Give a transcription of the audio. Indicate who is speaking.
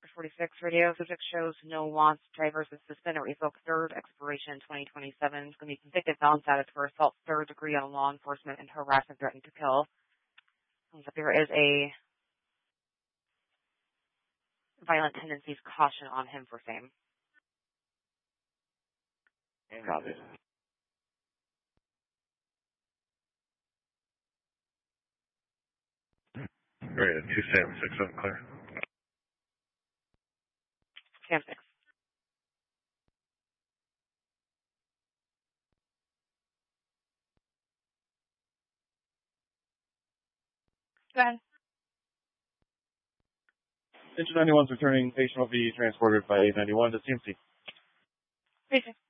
Speaker 1: 46 radio subject shows no wants, drivers is suspended, revoke third, expiration 2027. Is going to be convicted, felon status for assault third degree on law enforcement and harassment threatening to kill. But there is a violent tendencies caution on him for same.
Speaker 2: Copy. Great, 2767 clear.
Speaker 1: Cam 6. Go ahead.
Speaker 3: Engine 91's returning. Patient will be transported by 891 to CMC.
Speaker 1: Patient.